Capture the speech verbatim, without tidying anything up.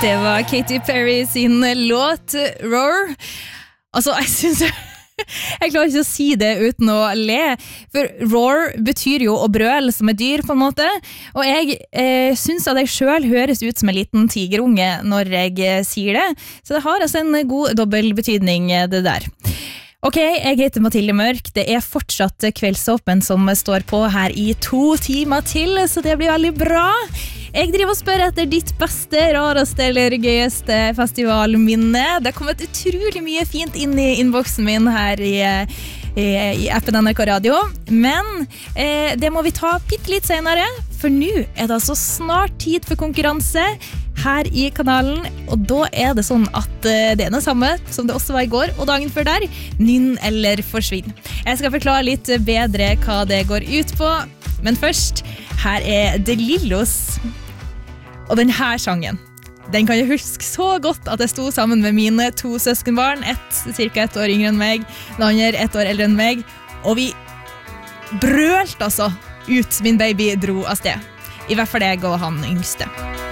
Det var Katy Perry sin låt Roar. Altså, jeg synes jeg klarer ikke å si det uten å le, for roar betyr jo å brøle som et dyr på en måte, og jeg eh, synes at jeg selv høres ut som en liten tigerunge når jeg eh, sier det, så det har altså en god dobbeltbetydning det der. Ok, jeg heter Mathilde Mørk, det er fortsatt Kveldsåpen som står på her i to timer til, så det blir veldig bra. Jeg driver og spør etter ditt beste, rareste eller gøyeste festivalminne. Det har kommet utrolig mye fint inn i innboksen min her i, i, i appen N R K Radio. Men eh, det må vi ta bitte litt senere, for nå er det altså snart tid for konkurranse her i kanalen. Og da er det sånn at eh, det er det samme som det også var i går og dagen før der. Nynn eller forsvinn. Jeg skal forklare litt bedre hva det går ut på. Men først, her er De Lillos. Og denne sangen, den kan jeg huske så godt at jeg sto sammen med mine to søskenbarn, ett cirka ett år yngre enn meg, den andre ett år eldre enn meg, og vi brølte altså ut min baby dro av sted. I hvert fall jeg og han yngste.